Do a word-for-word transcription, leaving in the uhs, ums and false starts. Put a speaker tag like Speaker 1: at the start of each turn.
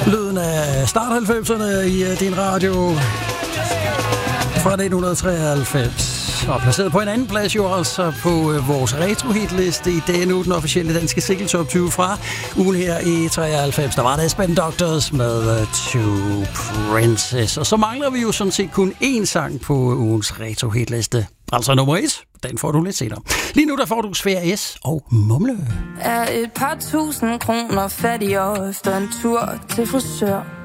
Speaker 1: Lyden af start halvfemserne i din radio fra nitten treoghalvfems. Og placeret på en anden plads jo altså på vores retro-hitliste i denne uge, den officielle danske single top tyve fra ugen her i treoghalvfems. Der var det Spin Doctors med Two Princess. Og så mangler vi jo sådan set kun én sang på ugens retro-hitliste. Altså nummer et. Den får du lidt senere. Lige nu der får du Sfære S og Mumle.
Speaker 2: Er et par tusind kroner fattigere efter en tur til frisør.